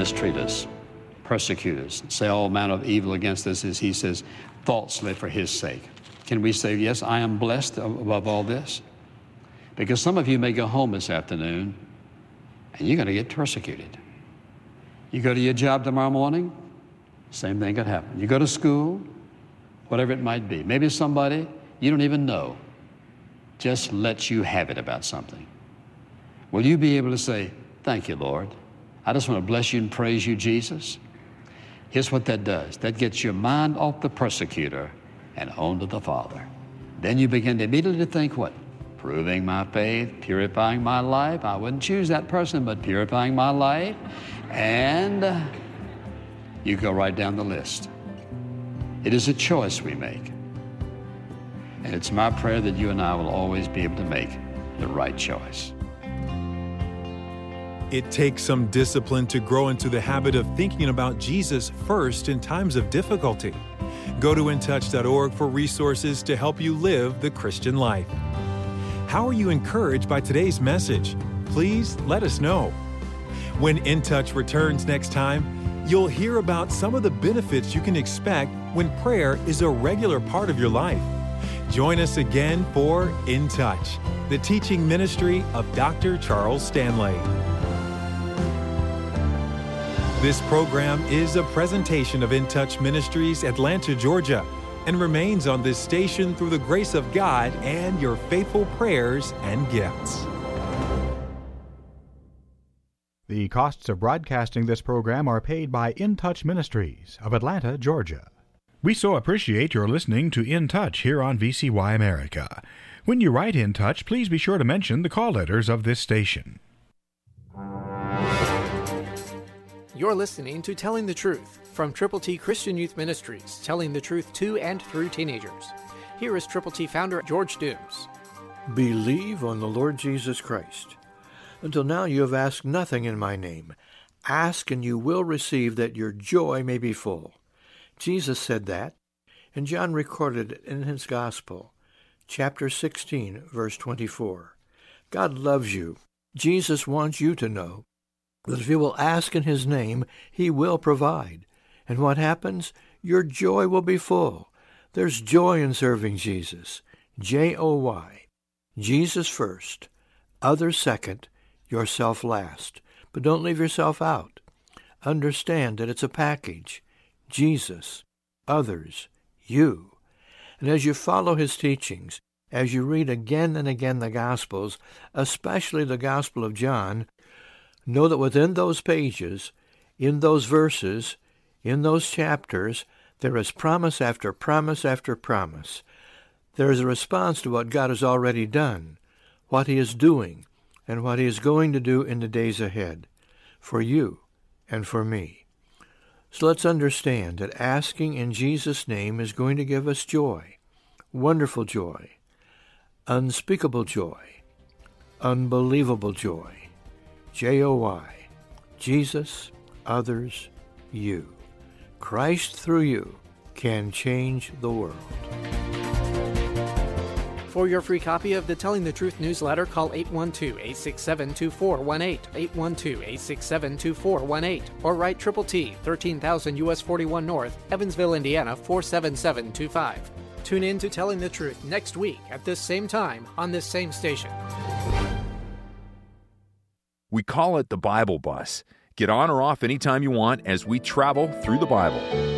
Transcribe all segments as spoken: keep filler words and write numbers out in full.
mistreat us, persecute us, say all manner of evil against us, as he says, falsely for his sake. Can we say, yes, I am blessed above all this? Because some of you may go home this afternoon and you're going to get persecuted. You go to your job tomorrow morning, same thing could happen. You go to school, whatever it might be. Maybe somebody you don't even know just lets you have it about something. Will you be able to say, thank you, Lord. I just want to bless you and praise you, Jesus. Here's what that does. That gets your mind off the persecutor and onto the Father. Then you begin to immediately think what? Proving my faith, purifying my life. I wouldn't choose that person, but purifying my life. And uh, you go right down the list. It is a choice we make. And it's my prayer that you and I will always be able to make the right choice. It takes some discipline to grow into the habit of thinking about Jesus first in times of difficulty. Go to in touch dot org for resources to help you live the Christian life. How are you encouraged by today's message? Please let us know. When In Touch returns next time, you'll hear about some of the benefits you can expect when prayer is a regular part of your life. Join us again for In Touch, the teaching ministry of Doctor Charles Stanley. This program is a presentation of In Touch Ministries, Atlanta, Georgia, and remains on this station through the grace of God and your faithful prayers and gifts. The costs of broadcasting this program are paid by In Touch Ministries of Atlanta, Georgia. We so appreciate your listening to In Touch here on V C Y America. When you write In Touch, please be sure to mention the call letters of this station. You're listening to Telling the Truth from Triple T Christian Youth Ministries, telling the truth to and through teenagers. Here is Triple T founder George Dooms. Believe on the Lord Jesus Christ. Until now you have asked nothing in my name. Ask and you will receive, that your joy may be full. Jesus said that, and John recorded it in his Gospel, chapter sixteen, verse twenty-four. God loves you. Jesus wants you to know that if you will ask in his name, he will provide. And what happens? Your joy will be full. There's joy in serving Jesus. J O Y. Jesus first, others second, yourself last. But don't leave yourself out. Understand that it's a package. Jesus, others, you. And as you follow his teachings, as you read again and again the Gospels, especially the Gospel of John, know that within those pages, in those verses, in those chapters, there is promise after promise after promise. There is a response to what God has already done, what he is doing, and what he is going to do in the days ahead, for you and for me. So let's understand that asking in Jesus' name is going to give us joy, wonderful joy, unspeakable joy, unbelievable joy. J O Y. Jesus, others, you. Christ through you can change the world. For your free copy of the Telling the Truth newsletter, call eight one two, eight six seven, two four one eight, eight one two, eight six seven, two four one eight, or write Triple T, thirteen thousand U S forty-one North, Evansville, Indiana, four seven seven two five. Tune in to Telling the Truth next week at this same time on this same station. We call it the Bible Bus. Get on or off anytime you want as we travel through the Bible.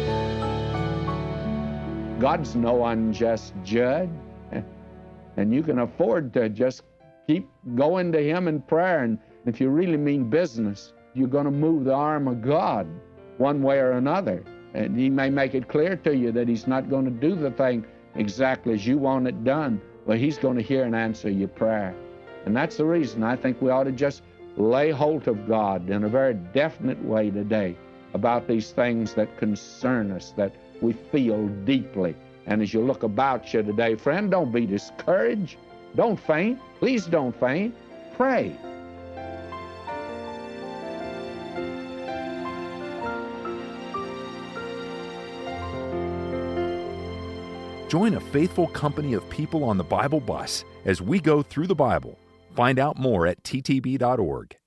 God's no unjust judge, and you can afford to just keep going to him in prayer. And if you really mean business, you're going to move the arm of God one way or another. And he may make it clear to you that he's not going to do the thing exactly as you want it done, but he's going to hear and answer your prayer. And that's the reason I think we ought to just lay hold of God in a very definite way today about these things that concern us, that we feel deeply. And as you look about you today, friend, don't be discouraged. Don't faint. Please don't faint. Pray. Join a faithful company of people on the Bible Bus as we go through the Bible. Find out more at T T B dot org.